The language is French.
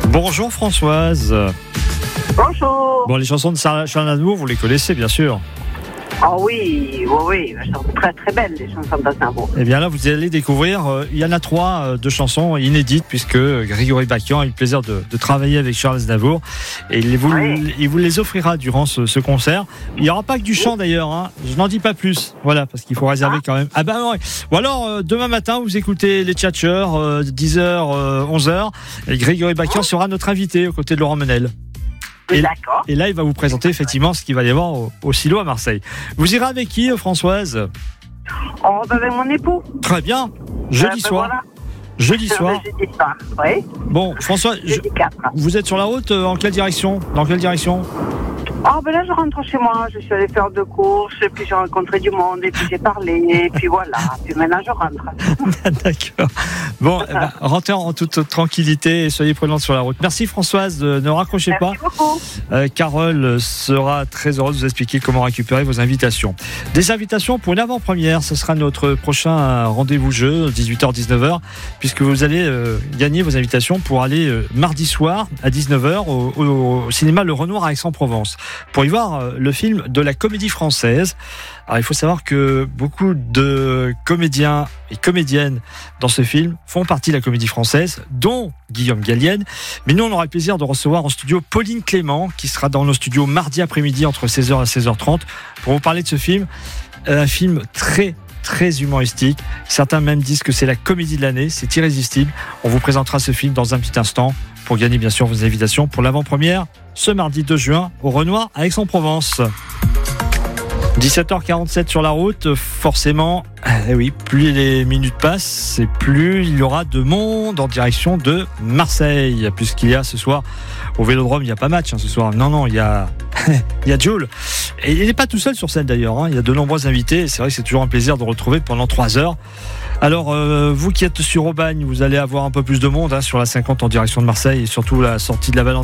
Bonjour Françoise. Bonjour. Bon, les chansons de Charles Aznavour, vous les connaissez bien sûr. Ah oui, elles sont très très belles les chansons d'Aznavour. Eh bien là, vous allez découvrir, il y en a 3 de chansons inédites puisque Grégory Bakian a eu le plaisir de travailler avec Charles Aznavour et il vous les offrira durant ce concert. Il n'y aura pas que du chant d'ailleurs, hein. Je n'en dis pas plus, voilà, parce qu'il faut réserver quand même. Ah ben ouais. Ou alors demain matin, vous écoutez les Tchatcheurs, 10h, 11h, et Grégory Bakian sera notre invité aux côtés de Laurent Menel. D'accord. Et là, il va vous présenter effectivement ce qu'il va y avoir au Silo à Marseille. Vous irez avec qui, Françoise ? Avec mon époux. Très bien. Jeudi soir. Voilà. Jeudi soir. Jeudi soir, oui. Bon, François, vous êtes sur la route en quelle direction ? Dans quelle direction ? Là, je rentre chez moi. Je suis allée faire 2 courses, et puis j'ai rencontré du monde, et puis j'ai parlé, et puis voilà. Puis maintenant, je rentre. D'accord. Bon, rentrez en toute tranquillité et soyez prudente sur la route. Merci Françoise, ne raccrochez pas. Merci beaucoup. Carole sera très heureuse de vous expliquer comment récupérer vos invitations. Des invitations pour une avant-première, ce sera notre prochain rendez-vous jeu, 18h-19h, puisque vous allez gagner vos invitations pour aller mardi soir à 19h au cinéma Le Renoir à Aix-en-Provence, pour y voir le film de la Comédie Française. Alors il faut savoir que beaucoup de comédiens et comédiennes dans ce film font partie de la Comédie Française, dont Guillaume Gallienne. Mais nous, on aura le plaisir de recevoir en studio Pauline Clément, qui sera dans nos studios mardi après-midi entre 16h et 16h30 pour vous parler de ce film. Un film très humoristique. Certains même disent que c'est la comédie de l'année, c'est irrésistible. On vous présentera ce film dans un petit instant pour gagner bien sûr vos invitations pour l'avant-première ce mardi 2 juin au Renoir à Aix-en-Provence. 17h47 sur la route, forcément, oui, plus les minutes passent et plus il y aura de monde en direction de Marseille, puisqu'il y a ce soir au Vélodrome, il n'y a pas match ce soir. Non, il y a Jul. Et il n'est pas tout seul sur scène d'ailleurs, hein. Il y a de nombreux invités et c'est vrai que c'est toujours un plaisir de retrouver pendant 3 heures. Alors, vous qui êtes sur Aubagne, vous allez avoir un peu plus de monde sur la 50 en direction de Marseille et surtout la sortie de la Valentine.